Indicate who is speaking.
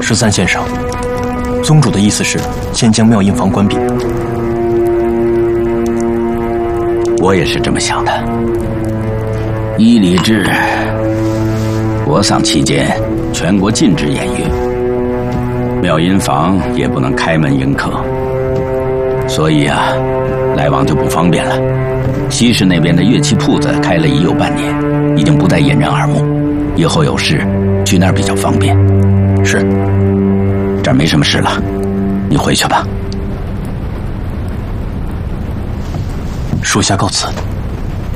Speaker 1: 13先生，宗主的意思是先将妙音房关闭。
Speaker 2: 我也是这么想的。依礼制，国丧期间全国禁止演乐，妙音房也不能开门迎客，所以啊，来往就不方便了。西市那边的乐器铺子开了已有半年，已经不再掩人耳目，以后有事去那儿比较方便。
Speaker 1: 是，
Speaker 2: 这儿没什么事了，你回去吧。
Speaker 1: 属下告辞。